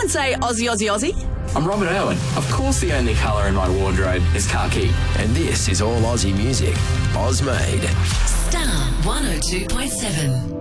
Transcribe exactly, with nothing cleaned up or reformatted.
I'd say Aussie, Aussie, Aussie. I'm Robert Irwin. Of course the only colour in my wardrobe is khaki. And this is all Aussie music. Oz Made. Star one oh two point seven.